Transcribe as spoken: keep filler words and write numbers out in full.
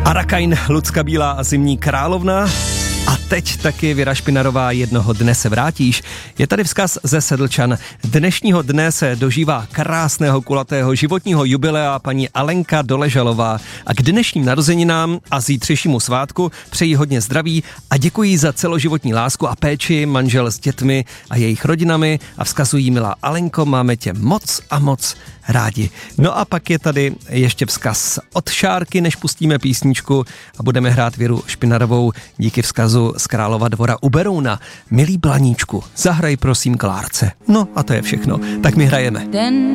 Arakain, Lucka Bílá a Zimní královna. A teď taky Věra Špinarová, Jednoho dne se vrátíš. Je tady vzkaz ze Sedlčan. Dnešního dne se dožívá krásného kulatého životního jubilea paní Alenka Doležalová. A k dnešním narozeninám a zítřejšímu svátku přeji hodně zdraví a děkuji za celoživotní lásku a péči manžel s dětmi a jejich rodinami a vzkazují: milá Alenko, máme tě moc a moc rádi. No a pak je tady ještě vzkaz od Šárky, než pustíme písničku a budeme hrát Věru Špinarovou díky vzkazu z Králova Dvora u Berouna. Milý Blaníčku, zahraj prosím Klárce. No a to je všechno. Tak my hrajeme.